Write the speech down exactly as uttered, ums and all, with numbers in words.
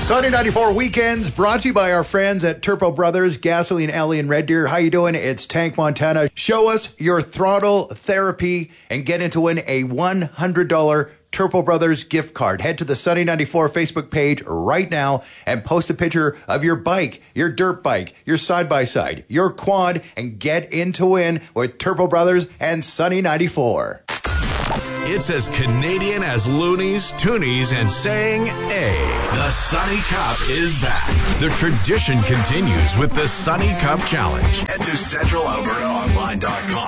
Sunny ninety-four Weekends brought to you by our friends at Turbo Brothers, Gasoline Alley in Red Deer. How you doing? It's Tank Montana. Show us your throttle therapy and get into win a one hundred dollars Turbo Brothers gift card. Head to the Sunny ninety-four Facebook page right now and post a picture of your bike, your dirt bike, your side-by-side, your quad, and get into win with Turbo Brothers and Sunny ninety-four. It's as Canadian as loonies, toonies, and saying A. The Sunny Cup is back. The tradition continues with the Sunny Cup Challenge. Head to central alberta online dot com.